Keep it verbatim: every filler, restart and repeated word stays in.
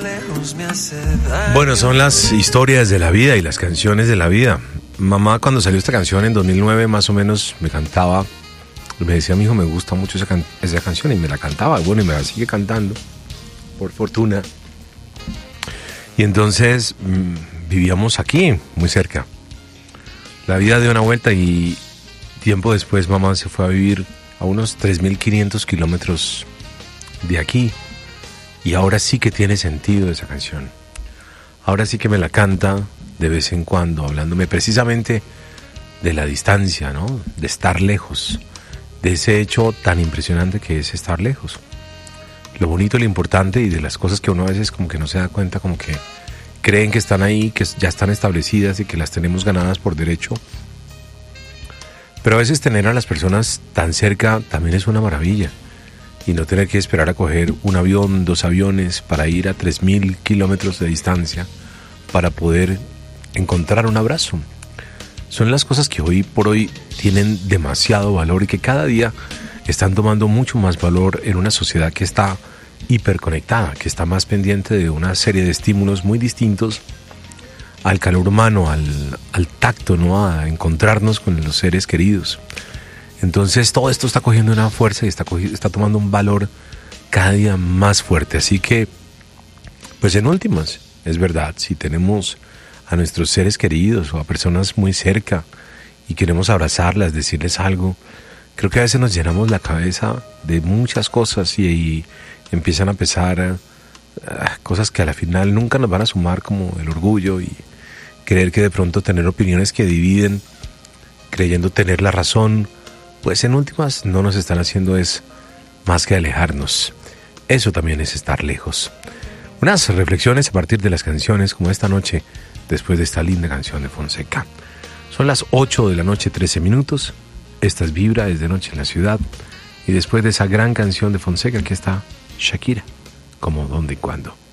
Bueno, son las historias de la vida y las canciones de la vida. Mamá, cuando salió esta canción en dos mil nueve, más o menos me cantaba, me decía, mi hijo, me gusta mucho esa, can- esa canción, y me la cantaba. Bueno, y me la sigue cantando, por fortuna. Y entonces mmm, vivíamos aquí, muy cerca. La vida dio una vuelta y tiempo después mamá se fue a vivir a unos tres mil quinientos kilómetros de aquí. Y ahora sí que tiene sentido esa canción. Ahora sí que me la canta de vez en cuando, hablándome precisamente de la distancia, ¿no? De estar lejos, de ese hecho tan impresionante que es estar lejos. Lo bonito, lo importante y de las cosas que uno a veces como que no se da cuenta, como que creen que están ahí, que ya están establecidas y que las tenemos ganadas por derecho. Pero a veces tener a las personas tan cerca también es una maravilla. Y no tener que esperar a coger un avión, dos aviones para ir a tres mil kilómetros de distancia para poder encontrar un abrazo. Son las cosas que hoy por hoy tienen demasiado valor y que cada día están tomando mucho más valor en una sociedad que está hiperconectada, que está más pendiente de una serie de estímulos muy distintos al calor humano, al, al tacto, ¿no? A encontrarnos con los seres queridos. Entonces todo esto está cogiendo una fuerza y está, cogiendo, está tomando un valor cada día más fuerte. Así que, pues en últimas, es verdad, si tenemos a nuestros seres queridos o a personas muy cerca y queremos abrazarlas, decirles algo, creo que a veces nos llenamos la cabeza de muchas cosas y, y empiezan a pesar uh, cosas que a la final nunca nos van a sumar, como el orgullo y creer que de pronto tener opiniones que dividen, creyendo tener la razón, pues en últimas no nos están haciendo es más que alejarnos. Eso también es estar lejos. Unas reflexiones a partir de las canciones como esta noche, después de esta linda canción de Fonseca. Son las ocho de la noche, trece minutos. Esta es Vibra, es de noche en la ciudad. Y después de esa gran canción de Fonseca, aquí está Shakira, como dónde y cuándo.